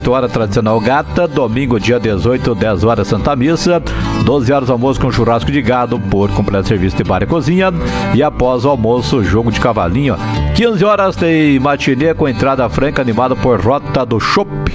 hora tradicional gata, domingo dia 18, 10 horas Santa Missa, 12 horas almoço com churrasco de gado, por completo serviço de bar e cozinha, e após o almoço jogo de cavalinho. 15 horas tem matinê com entrada franca animada por Rota do Chopp.